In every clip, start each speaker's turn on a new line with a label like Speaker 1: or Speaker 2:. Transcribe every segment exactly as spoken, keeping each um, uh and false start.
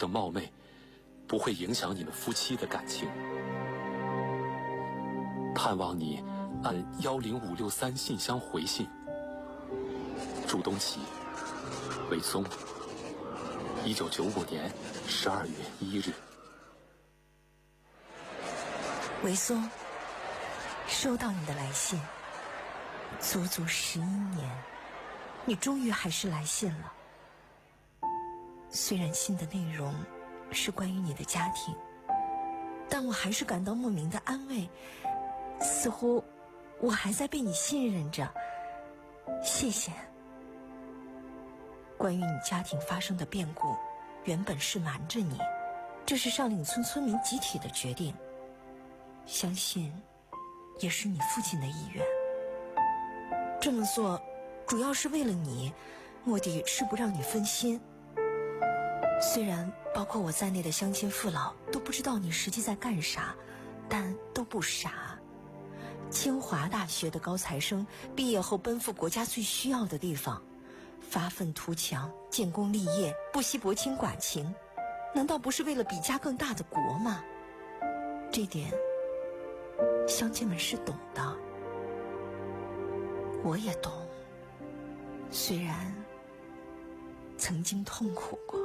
Speaker 1: 的冒昧不会影响你们夫妻的感情。盼望你按幺零五六三信箱回信。祝东启，韦松，一九九五年十二月一日。
Speaker 2: 韦松，收到你的来信，足足十一年，你终于还是来信了。虽然信的内容是关于你的家庭，但我还是感到莫名的安慰，似乎我还在被你信任着。谢谢。关于你家庭发生的变故，原本是瞒着你，这是上岭村村民集体的决定，相信也是你父亲的意愿。这么做主要是为了你，目的是不让你分心。虽然包括我在内的乡亲父老都不知道你实际在干啥，但都不傻。清华大学的高材生毕业后奔赴国家最需要的地方，发愤图强，建功立业，不惜薄情寡情，难道不是为了比家更大的国吗？这点乡亲们是懂的，我也懂，虽然曾经痛苦过。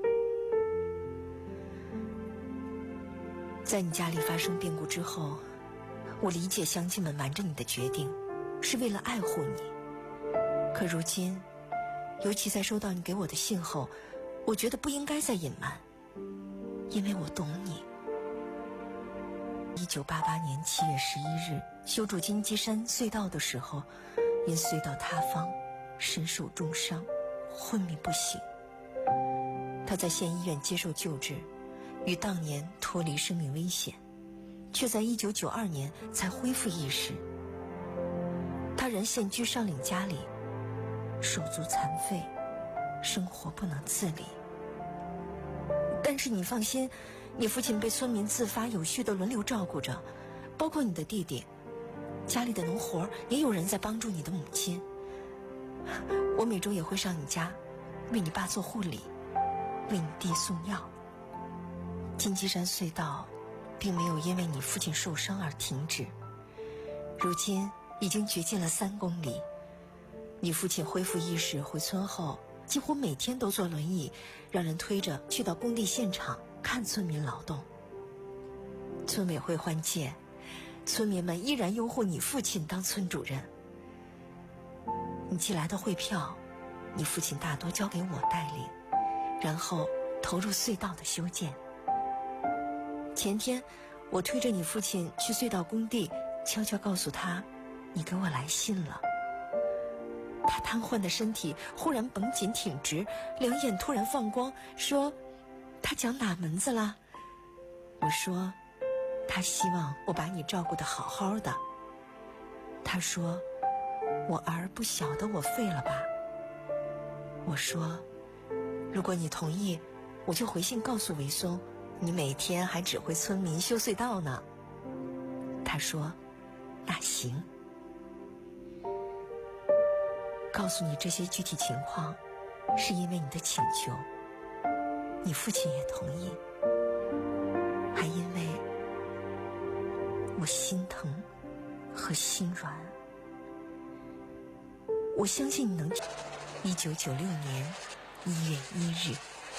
Speaker 2: 在你家里发生变故之后，我理解乡亲们瞒着你的决定是为了爱护你，可如今尤其在收到你给我的信后，我觉得不应该再隐瞒，因为我懂你。一九八八年七月十一日修筑金鸡山隧道的时候，因隧道塌方身受重伤，昏迷不醒。他在县医院接受救治，于当年脱离生命危险，却在一九九二年才恢复意识。他人现居上岭家里，手足残废，生活不能自理。但是你放心，你父亲被村民自发有序地轮流照顾着，包括你的弟弟，家里的农活也有人在帮助你的母亲。我每周也会上你家，为你爸做护理，为你弟送药。金鸡山隧道并没有因为你父亲受伤而停止，如今已经掘进了三公里。你父亲恢复意识回村后，几乎每天都坐轮椅，让人推着去到工地现场看村民劳动。村委会换届，村民们依然拥护你父亲当村主任。你寄来的汇票，你父亲大多交给我带领，然后投入隧道的修建。前天我推着你父亲去隧道工地，悄悄告诉他你给我来信了。他瘫痪的身体忽然绷紧挺直，两眼突然放光，说他讲哪门子啦？我说他希望我把你照顾得好好的。他说我儿不晓得我废了吧？我说如果你同意，我就回信告诉韦松，你每天还指挥村民修隧道呢。他说那行。告诉你这些具体情况，是因为你的请求，你父亲也同意，还因为我心疼和心软。我相信你能。一九九六年一月一日，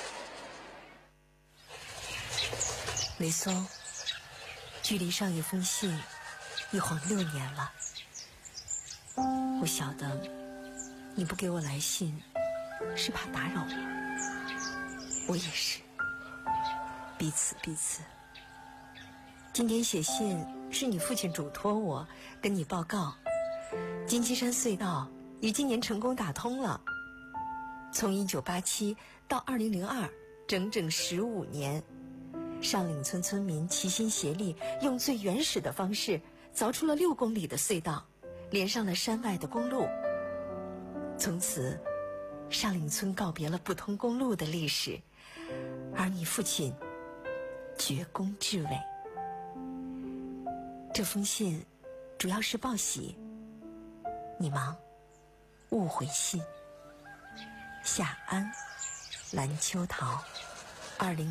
Speaker 2: 韦松，距离上一封信一晃六年了。我晓得你不给我来信是怕打扰我，我也是，彼此彼此。今天写信是你父亲嘱托我跟你报告，金鸡山隧道于今年成功打通了。从一九八七到二零零二，整整十五年，上岭村村民齐心协力，用最原始的方式凿出了六公里的隧道，连上了山外的公路。从此上岭村告别了不通公路的历史，而你父亲绝功至伟。这封信主要是报喜，你忙勿回信。夏安，蓝秋桃，二零。